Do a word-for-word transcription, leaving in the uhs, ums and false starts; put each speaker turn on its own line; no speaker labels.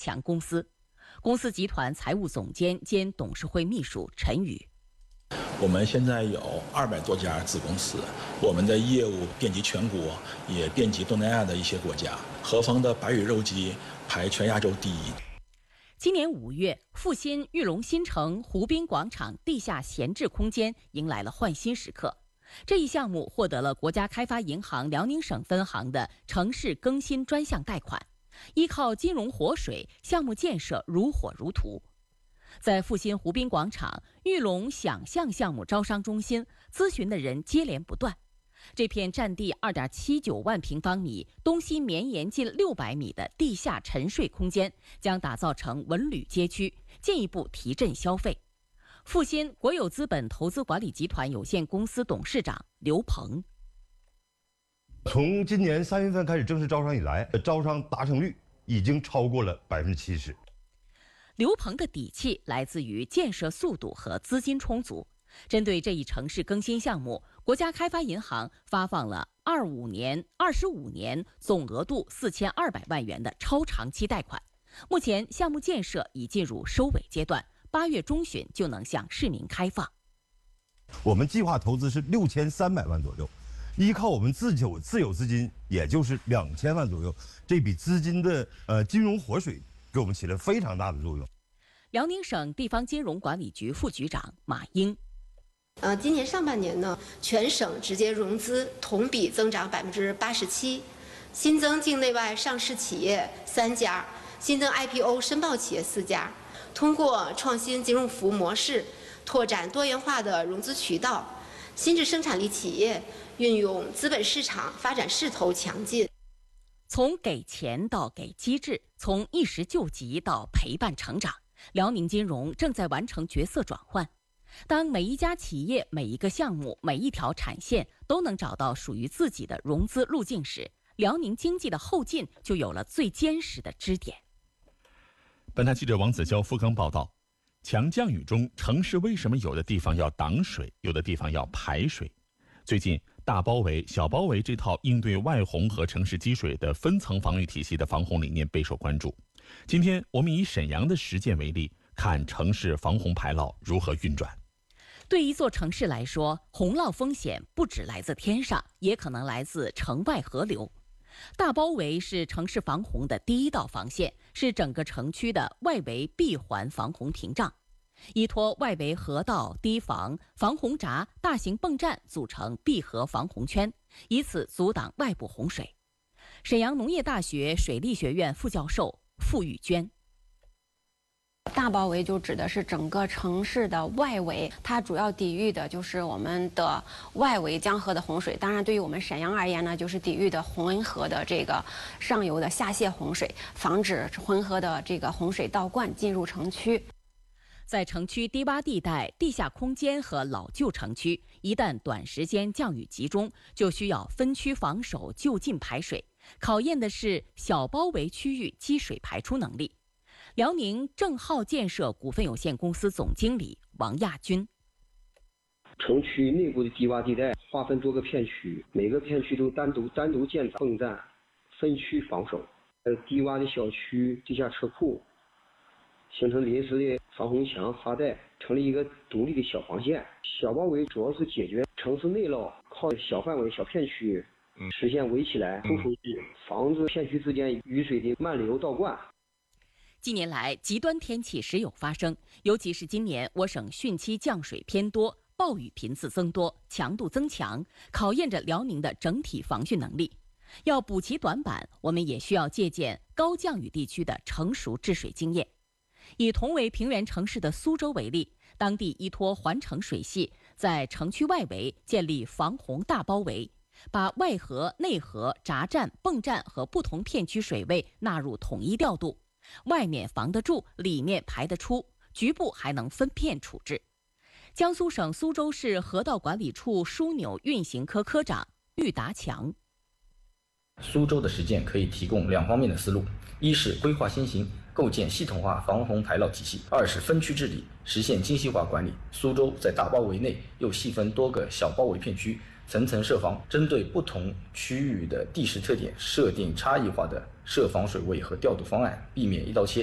强公司。公司集团财务总监兼董事会秘书陈宇。
我们现在有二百多家子公司，我们的业务遍及全国，也遍及东南亚的一些国家。合丰的白羽肉鸡排全亚洲第一。
今年五月，阜新玉龙新城湖滨广场地下闲置空间迎来了换新时刻。这一项目获得了国家开发银行辽宁省分行的城市更新专项贷款，依靠金融活水，项目建设如火如荼。在阜新湖滨广场玉龙想象项目招商中心，咨询的人接连不断。这片占地 二点七九万平方米、东西绵延近六百米的地下沉睡空间，将打造成文旅街区，进一步提振消费。阜新国有资本投资管理集团有限公司董事长刘鹏：
从今年三月份开始正式招商以来，招商达成率已经超过了百分之七十。
刘鹏的底气来自于建设速度和资金充足。针对这一城市更新项目，国家开发银行发放了二五年、二十五年总额度四千二百万元的超长期贷款。目前项目建设已进入收尾阶段，八月中旬就能向市民开放。
我们计划投资是六千三百万左右，依靠我们自有自有资金，也就是两千万左右。这笔资金的呃金融活水，给我们起了非常大的作用。
辽宁省地方金融管理局副局长马英。
呃，今年上半年呢，全省直接融资同比增长百分之八十七，新增境内外上市企业三家，新增 I P O 申报企业四家。通过创新金融服务模式，拓展多元化的融资渠道，新质生产力企业运用资本市场发展势头强劲。
从给钱到给机制，从一时救急到陪伴成长，辽宁金融正在完成角色转换。当每一家企业、每一个项目、每一条产线都能找到属于自己的融资路径时，辽宁经济的后劲就有了最坚实的支点。
本台记者王子娇、付刚报道：强降雨中，城市为什么有的地方要挡水，有的地方要排水？最近，大包围、小包围这套应对外洪和城市积水的分层防御体系的防洪理念备受关注。今天，我们以沈阳的实践为例，看城市防洪排涝如何运转。
对一座城市来说，洪涝风险不只来自天上，也可能来自城外河流。大包围是城市防洪的第一道防线，是整个城区的外围闭环防洪屏障。依托外围河道、堤防、防洪闸、大型泵站组成闭合防洪圈，以此阻挡外部洪水。沈阳农业大学水利学院副教授付玉娟：
大包围就指的是整个城市的外围，它主要抵御的就是我们的外围江河的洪水。当然，对于我们沈阳而言呢，就是抵御的浑温河的这个上游的下泄洪水，防止浑河的这个洪水倒灌进入城区。
在城区低洼地带、地下空间和老旧城区，一旦短时间降雨集中，就需要分区防守、就近排水，考验的是小包围区域积水排出能力。辽宁正浩建设股份有限公司总经理王亚军：
城区内部的低洼地带划分多个片区，每个片区都单独单独建造泵站，分区防守。呃，低洼的小区、地下车库形成临时的防洪墙发带，成立一个独立的小防线。小包围主要是解决城市内涝，靠小范围、小片区实现围起来、突出去，防止片区之间雨水的漫流倒灌。
近年来，极端天气时有发生，尤其是今年我省汛期降水偏多，暴雨频次增多，强度增强，考验着辽宁的整体防汛能力。要补齐短板，我们也需要借鉴高降雨地区的成熟治水经验。以同为平原城市的苏州为例，当地依托环城水系，在城区外围建立防洪大包围，把外河、内河、闸站、泵站和不同片区水位纳入统一调度，外面防得住，里面排得出，局部还能分片处置。江苏省苏州市河道管理处枢纽运行科科长郁达强：
苏州的实践可以提供两方面的思路：一是规划先行，构建系统化防洪排涝体系；二是分区治理，实现精细化管理。苏州在大包围内又细分多个小包围片区，层层设防，针对不同区域的地势特点，设定差异化的设防水位和调度方案，避免一刀切。